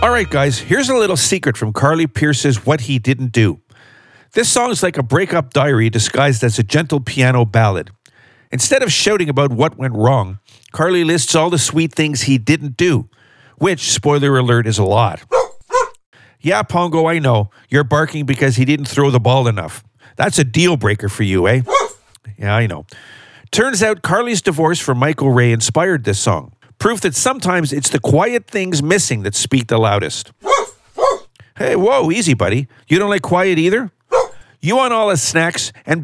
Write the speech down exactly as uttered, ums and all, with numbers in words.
All right, guys, here's a little secret from Carly Pearce's What He Didn't Do. This song is like a breakup diary disguised as a gentle piano ballad. Instead of shouting about what went wrong, Carly lists all the sweet things he didn't do, which, spoiler alert, is a lot. Yeah, Pongo, I know. You're barking because he didn't throw the ball enough. That's a deal breaker for you, eh? Yeah, I know. Turns out Carly's divorce from Michael Ray inspired this song. Proof that sometimes it's the quiet things missing that speak the loudest. Hey, whoa, easy, buddy. You don't like quiet either? You want all the snacks and